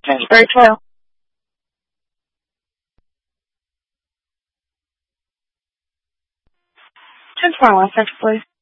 Kingsbury Trail. 10 to my last second, please.